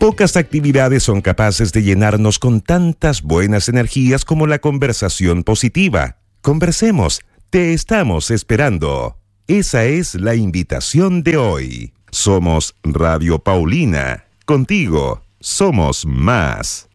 Pocas actividades son capaces de llenarnos con tantas buenas energías como la conversación positiva. Conversemos, te estamos esperando. Esa es la invitación de hoy. Somos Radio Paulina. Contigo, somos más.